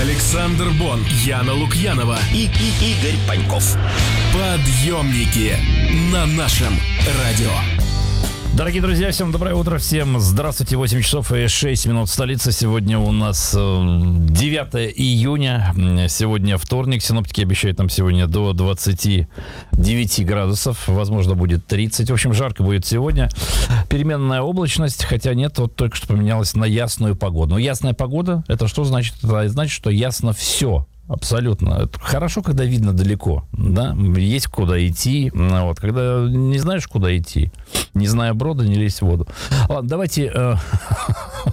Александр Бон, Яна Лукьянова и Игорь Паньков. Подъемники на нашем радио. Дорогие друзья, всем доброе утро, всем здравствуйте, 8 часов и 6 минут столица. Сегодня у нас 9 июня, сегодня вторник, синоптики обещают нам сегодня до 29 градусов, возможно будет 30, в общем жарко будет сегодня. Переменная облачность, хотя нет, вот только что поменялась на ясную погоду. Но ясная погода, это что значит? Это значит, что ясно все. Абсолютно. Это хорошо, когда видно далеко, да, есть куда идти, вот, когда не знаешь, куда идти, не зная брода, не лезь в воду. Ладно, давайте